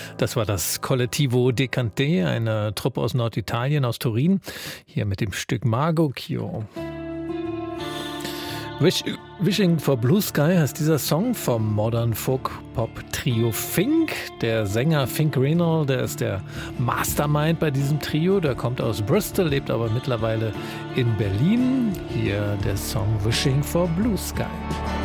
Das war das Collettivo Decante, eine Truppe aus Norditalien, aus Turin, hier mit dem Stück Margocchio. Wishing for Blue Sky heißt dieser Song vom Modern Folk Pop Trio Fink. Der Sänger Fink Reynal, der ist der Mastermind bei diesem Trio. Der kommt aus Bristol, lebt aber mittlerweile in Berlin. Hier der Song Wishing for Blue Sky.